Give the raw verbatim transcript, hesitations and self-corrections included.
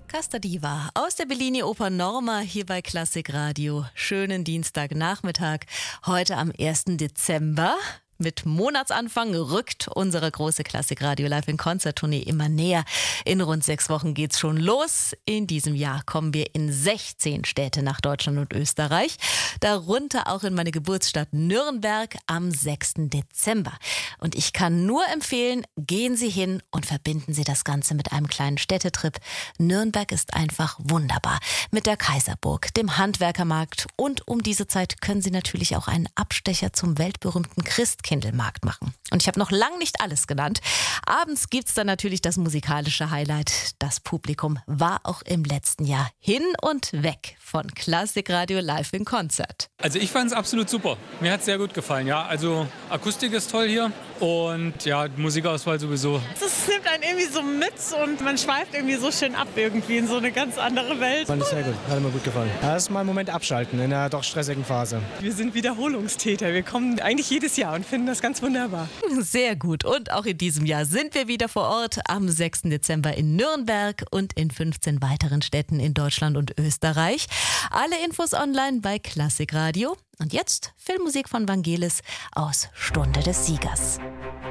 Casta Diva aus der Bellini Oper Norma hier bei Klassik Radio. Schönen Dienstagnachmittag, heute am ersten Dezember. Mit Monatsanfang rückt unsere große Klassik Radio Live in Konzerttournee immer näher. In rund sechs Wochen geht's schon los. In diesem Jahr kommen wir in sechzehn Städte nach Deutschland und Österreich. Darunter auch in meine Geburtsstadt Nürnberg am sechsten Dezember. Und ich kann nur empfehlen, gehen Sie hin und verbinden Sie das Ganze mit einem kleinen Städtetrip. Nürnberg ist einfach wunderbar. Mit der Kaiserburg, dem Handwerkermarkt und um diese Zeit können Sie natürlich auch einen Abstecher zum weltberühmten Christkindlmarkt machen. Und ich habe noch lang nicht alles genannt. Abends gibt es dann natürlich das musikalische Highlight. Das Publikum war auch im letzten Jahr hin und weg von Klassik Radio Live in Konzert. Also ich fand es absolut super. Mir hat es sehr gut gefallen. Ja, also Akustik ist toll hier und ja, Musikauswahl sowieso. Das nimmt einen irgendwie so mit und man schweift irgendwie so schön ab irgendwie in so eine ganz andere Welt. Fand ich sehr gut, hat mir gut gefallen. Ja, das ist mal ein Moment abschalten in einer doch stressigen Phase. Wir sind Wiederholungstäter. Wir kommen eigentlich jedes Jahr und finden das ganz wunderbar. Sehr gut. Und auch in diesem Jahr sind wir wieder vor Ort am sechsten Dezember in Nürnberg und in fünfzehn weiteren Städten in Deutschland und Österreich. Alle Infos online bei Klassik Radio. Und jetzt Filmmusik von Vangelis aus Stunde des Siegers.